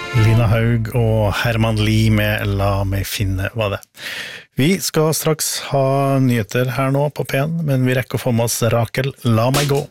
Lina Haug og Herman Lie med La meg finne hva det. Vi skal straks ha nyheter her nå på P1, men vi rekker å få med oss Rakel La meg gå.